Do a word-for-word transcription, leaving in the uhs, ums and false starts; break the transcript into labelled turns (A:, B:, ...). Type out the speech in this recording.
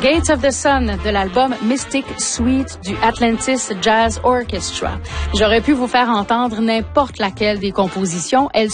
A: Gates of the Sun de l'album Mystic Suite du Atlantis Jazz Orchestra. J'aurais pu vous faire entendre n'importe laquelle des compositions. Elles